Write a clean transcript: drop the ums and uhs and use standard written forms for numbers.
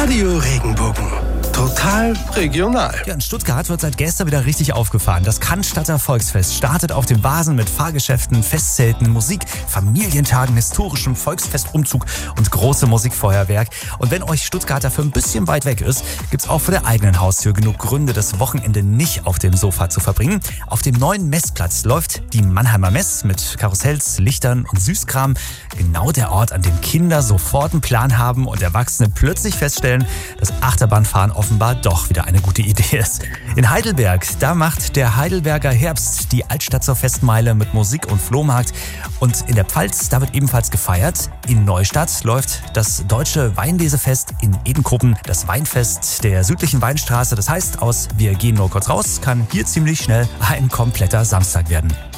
Radio Regenbogen. Total regional. Ja, in Stuttgart wird seit gestern wieder richtig aufgefahren. Das Cannstatter Volksfest startet auf dem Vasen mit Fahrgeschäften, Festzelten, Musik, Familientagen, historischem Volksfestumzug und großem Musikfeuerwerk. Und wenn euch Stuttgart dafür ein bisschen weit weg ist, gibt's auch vor der eigenen Haustür genug Gründe, das Wochenende nicht auf dem Sofa zu verbringen. Auf dem neuen Messplatz läuft die Mannheimer Mess mit Karussells, Lichtern und Süßkram. Genau der Ort, an dem Kinder sofort einen Plan haben und Erwachsene plötzlich feststellen, dass Achterbahnfahren offenbar doch wieder eine gute Idee ist. In Heidelberg, da macht der Heidelberger Herbst die Altstadt zur Festmeile mit Musik und Flohmarkt. Und in der Pfalz, da wird ebenfalls gefeiert. In Neustadt läuft das Deutsche Weinlesefest, in Edenkoben das Weinfest der südlichen Weinstraße. Das heißt, aus Wir gehen nur kurz raus kann hier ziemlich schnell ein kompletter Samstag werden.